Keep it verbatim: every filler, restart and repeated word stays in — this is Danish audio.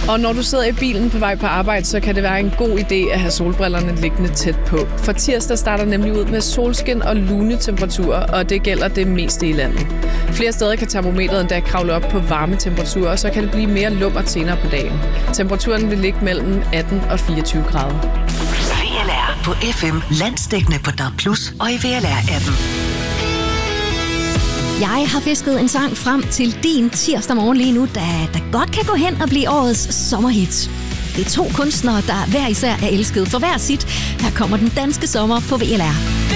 Og når du sidder i bilen på vej på arbejde, så kan det være en god idé at have solbrillerne liggende tæt på. For tirsdag starter nemlig ud med solskin og lune temperaturer, og det gælder det meste i landet. Flere steder kan termometret endda kravle op på varme temperaturer, og så kan det blive mere lummert senere på dagen. Temperaturen vil ligge mellem atten og fireogtyve grader. V L R på F M, landsdækkende på D A B plus og i V L R-appen. Jeg har fisket en sang frem til din tirsdag morgen lige nu, der, der godt kan gå hen og blive årets sommerhit. Det er to kunstnere, der hver især er elsket for hver sit. Her kommer den danske sommer på V L R.